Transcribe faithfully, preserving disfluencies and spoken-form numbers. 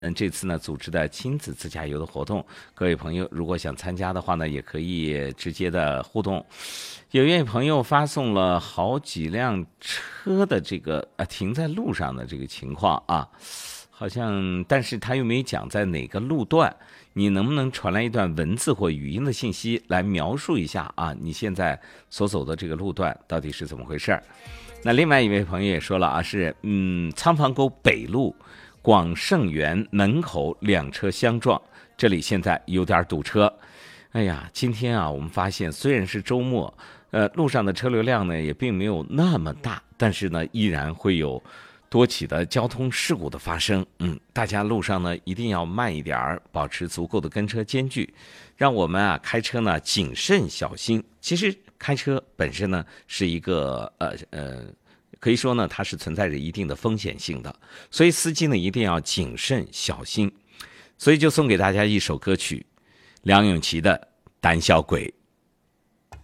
嗯，这次呢组织的亲子自驾游的活动，各位朋友如果想参加的话呢，也可以直接的互动。有位朋友发送了好几辆车的这个呃停在路上的这个情况啊，好像但是他又没讲在哪个路段，你能不能传来一段文字或语音的信息来描述一下啊？你现在所走的这个路段到底是怎么回事？那另外一位朋友也说了啊，是嗯仓房沟北路广盛园门口两车相撞，这里现在有点堵车。哎呀，今天啊，我们发现虽然是周末，呃，路上的车流量呢也并没有那么大，但是呢，依然会有多起的交通事故的发生。嗯，大家路上呢一定要慢一点儿，保持足够的跟车间距，让我们啊开车呢谨慎小心。其实开车本身呢是一个呃呃。可以说呢，它是存在着一定的风险性的，所以司机呢一定要谨慎小心。所以就送给大家一首歌曲，梁咏琪的《胆小鬼》。